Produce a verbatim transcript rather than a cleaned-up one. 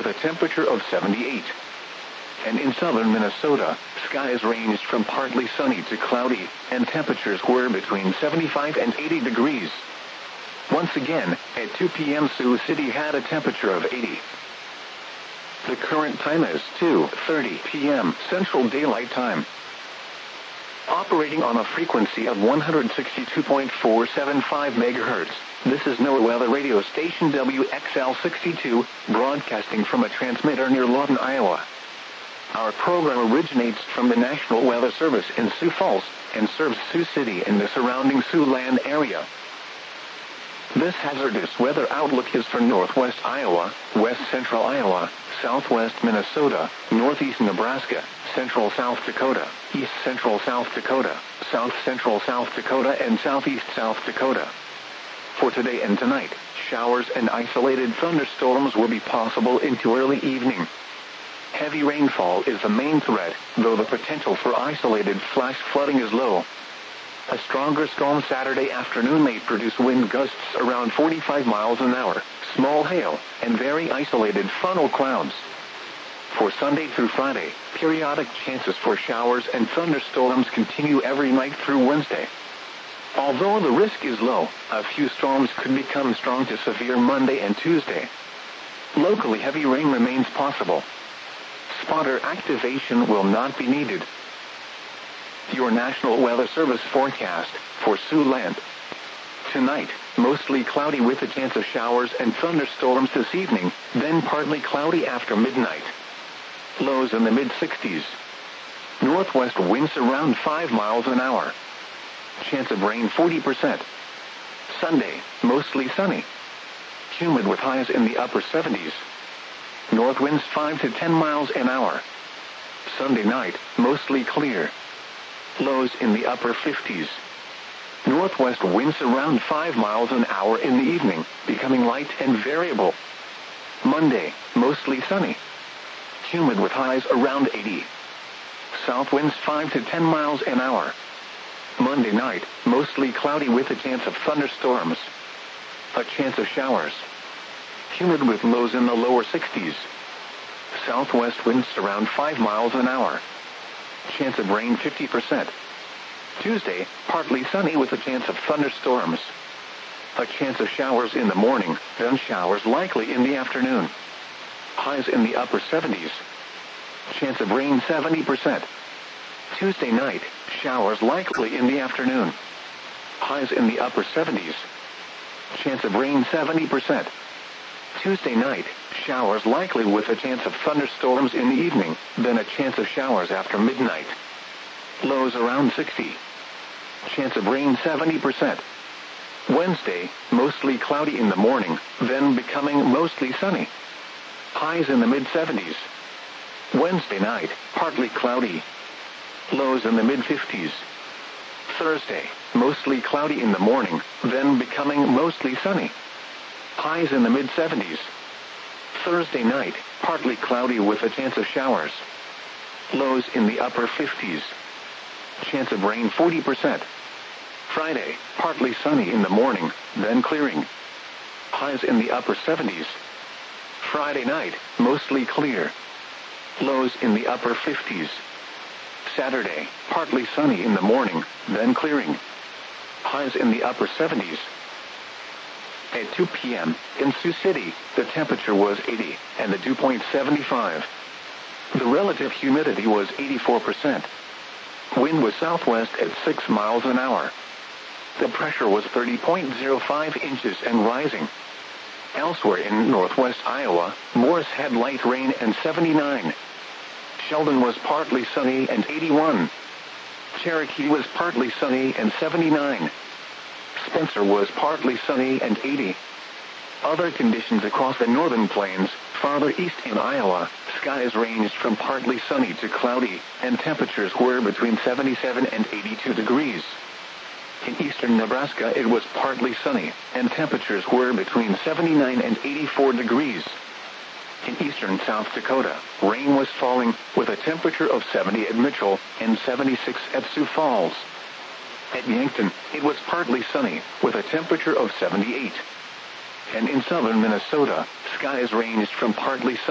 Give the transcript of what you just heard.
with a temperature of seventy-eight. And in southern Minnesota, skies ranged from partly sunny to cloudy, and temperatures were between seventy-five and eighty degrees. Once again, at two p m Sioux City had a temperature of eighty. The current time is two thirty p m Central Daylight Time. Operating on a frequency of one hundred sixty-two point four seven five megahertz, this is NOAA Weather Radio Station W X L sixty-two, broadcasting from a transmitter near Lawton, Iowa. Our program originates from the National Weather Service in Sioux Falls, and serves Sioux City and the surrounding Siouxland area. This hazardous weather outlook is for northwest Iowa, west central Iowa, southwest Minnesota, northeast Nebraska, central South Dakota, east central South Dakota, south central South Dakota, and southeast South Dakota. For today and tonight, showers and isolated thunderstorms will be possible into early evening. Heavy rainfall is the main threat, though the potential for isolated flash flooding is low. A stronger storm Saturday afternoon may produce wind gusts around forty-five miles an hour, small hail, and very isolated funnel clouds. For Sunday through Friday, periodic chances for showers and thunderstorms continue every night through Wednesday. Although the risk is low, a few storms could become strong to severe Monday and Tuesday. Locally, heavy rain remains possible. Spotter activation will not be needed. Your National Weather Service forecast for Siouxland. Tonight, mostly cloudy with a chance of showers and thunderstorms this evening, then partly cloudy after midnight. Lows in the mid sixties. Northwest winds around five miles an hour. Chance of rain forty percent. Sunday, mostly sunny. Humid with highs in the upper seventies. North winds five to ten miles an hour. Sunday night, mostly clear. Lows in the upper fifties. Northwest winds around five miles an hour in the evening, becoming light and variable. Monday, mostly sunny. Humid with highs around eighty. South winds five to ten miles an hour. Monday night, mostly cloudy with a chance of thunderstorms. A chance of showers. Humid with lows in the lower sixties. Southwest winds around five miles an hour. Chance of rain fifty percent. Tuesday, partly sunny with a chance of thunderstorms. A chance of showers in the morning, then showers likely in the afternoon. Highs in the upper seventies. Chance of rain seventy percent. Tuesday night, showers likely in the afternoon. Highs in the upper seventies. Chance of rain seventy percent. Tuesday night, showers likely with a chance of thunderstorms in the evening, then a chance of showers after midnight. Lows around sixty. Chance of rain seventy percent. Wednesday, mostly cloudy in the morning, then becoming mostly sunny. Highs in the mid seventies. Wednesday night, partly cloudy. Lows in the mid fifties. Thursday, mostly cloudy in the morning, then becoming mostly sunny. Highs in the mid seventies. Thursday night, partly cloudy with a chance of showers. Lows in the upper fifties. Chance of rain forty percent. Friday, partly sunny in the morning, then clearing. Highs in the upper seventies. Friday night, mostly clear. Lows in the upper fifties. Saturday, partly sunny in the morning, then clearing. Highs in the upper seventies. At two p m in Sioux City, the temperature was eighty, and the dew point seventy-five. The relative humidity was eighty-four percent. Wind was southwest at six miles an hour. The pressure was thirty point zero five inches and rising. Elsewhere in northwest Iowa, Morris had light rain and seventy-nine. Sheldon was partly sunny and eighty-one. Cherokee was partly sunny and seventy-nine. Spencer was partly sunny and eighty. Other conditions across the northern plains, farther east in Iowa, skies ranged from partly sunny to cloudy, and temperatures were between seventy-seven and eighty-two degrees. In eastern Nebraska it was partly sunny, and temperatures were between seventy-nine and eighty-four degrees. In eastern South Dakota, rain was falling, with a temperature of seventy at Mitchell and seventy-six at Sioux Falls. At Yankton, it was partly sunny, with a temperature of seventy-eight. And in southern Minnesota, skies ranged from partly sunny